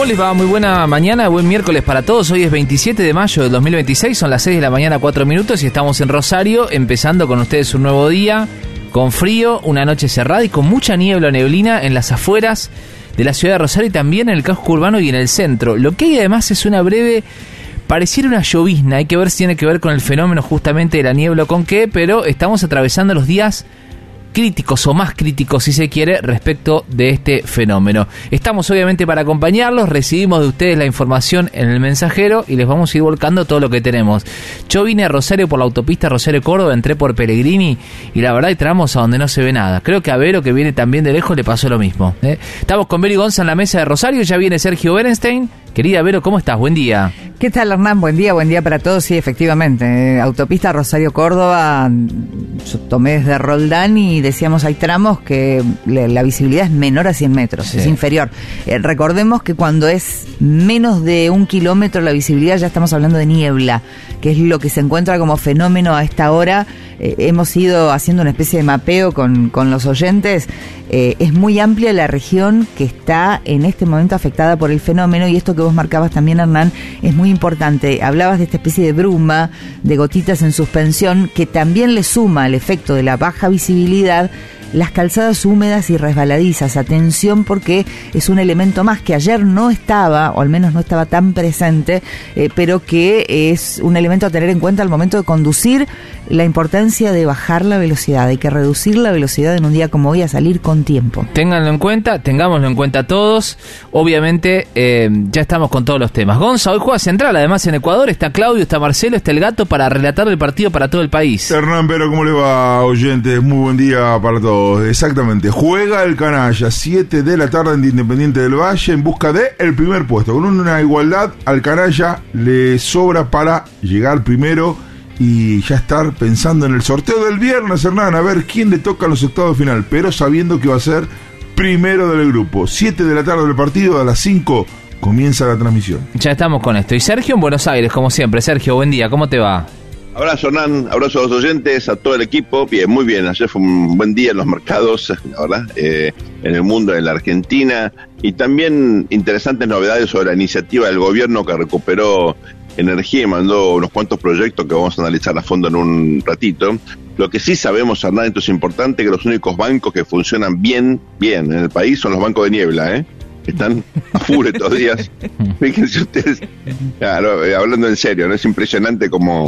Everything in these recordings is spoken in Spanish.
¿Cómo les va? Muy buena mañana, buen miércoles para todos. Hoy es 27 de mayo del 2026, son las 6 de la mañana, 4 minutos y estamos en Rosario, empezando con ustedes un nuevo día, con frío, una noche cerrada y con mucha niebla o neblina en las afueras de la ciudad de Rosario y también en el casco urbano y en el centro. Lo que hay además es una breve, pareciera una llovizna, hay que ver si tiene que ver con el fenómeno justamente de la niebla o con qué, pero estamos atravesando los días críticos o más críticos si se quiere respecto de este fenómeno. Estamos obviamente para acompañarlos, recibimos de ustedes la información en el mensajero y les vamos a ir volcando todo lo que tenemos. Yo vine a Rosario por la autopista Rosario-Córdoba, entré por Pellegrini y la verdad entramos a donde no se ve nada. Creo que a Vero, que viene también de lejos, le pasó lo mismo. Estamos con Vero y Gonza en la mesa de Rosario, ya viene Sergio Berenstein. Querida Vero, ¿cómo estás? Buen día. ¿Qué tal, Hernán? Buen día para todos. Sí, efectivamente. Autopista Rosario-Córdoba, yo tomé desde Roldán y decíamos hay tramos que la visibilidad es menor a 100 metros, sí. Es inferior. Recordemos que cuando es menos de 1 kilómetro la visibilidad ya estamos hablando de niebla, que es lo que se encuentra como fenómeno a esta hora. Hemos ido haciendo una especie de mapeo con los oyentes. Es muy amplia la región que está en este momento afectada por el fenómeno y esto que vos marcabas también, Hernán, es muy importante. Hablabas de esta especie de bruma, de gotitas en suspensión, que también le suma al efecto de la baja visibilidad las calzadas húmedas y resbaladizas. Atención, porque es un elemento más que ayer no estaba, o al menos no estaba tan presente, pero que es un elemento a tener en cuenta al momento de conducir. La importancia de bajar la velocidad, hay que reducir la velocidad en un día como hoy, a salir con tiempo. Ténganlo en cuenta, tengámoslo en cuenta todos. Obviamente ya estamos con todos los temas. Gonza, hoy juega Central, además en Ecuador está Claudio, está Marcelo, está el Gato para relatar el partido para todo el país. Hernán, pero ¿cómo le va, oyentes? Muy buen día para todos. Exactamente, juega el Canalla 7 de la tarde en Independiente del Valle en busca de el primer puesto. Con una igualdad al Canalla le sobra para llegar primero y ya estar pensando en el sorteo del viernes, Hernán, a ver quién le toca los octavos de final, pero sabiendo que va a ser primero del grupo. 7 de la tarde del partido, a las 5 comienza la transmisión. Ya estamos con esto. Y Sergio en Buenos Aires, como siempre. Sergio, buen día, ¿cómo te va? Abrazo, Hernán, abrazo a los oyentes, a todo el equipo. Bien, muy bien, ayer fue un buen día en los mercados, la verdad, en el mundo, en la Argentina, y también interesantes novedades sobre la iniciativa del gobierno que recuperó energía y mandó unos cuantos proyectos que vamos a analizar a fondo en un ratito. Lo que sí sabemos, Hernán, esto es importante, que los únicos bancos que funcionan bien en el país son los bancos de niebla, Están a full estos días. Fíjense ustedes, claro, hablando en serio, ¿no? Es impresionante como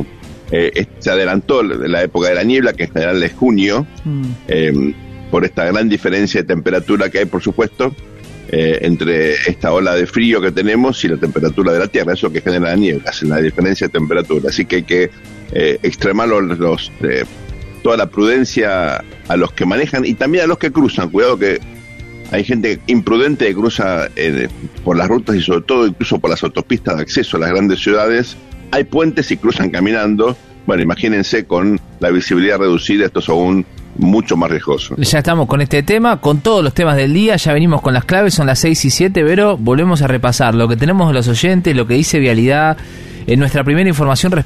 se adelantó la época de la niebla, que en general es junio, por esta gran diferencia de temperatura que hay, por supuesto, entre esta ola de frío que tenemos y la temperatura de la Tierra, eso que genera la niebla, es la diferencia de temperatura. Así que hay que extremar toda la prudencia a los que manejan y también a los que cruzan. Cuidado que hay gente imprudente que cruza por las rutas y sobre todo incluso por las autopistas de acceso a las grandes ciudades. Hay puentes y cruzan caminando. Bueno, imagínense con la visibilidad reducida, esto es aún mucho más riesgoso. Ya estamos con este tema, con todos los temas del día, ya venimos con las claves, son las 6 y 7, pero volvemos a repasar lo que tenemos de los oyentes, lo que dice Vialidad en nuestra primera información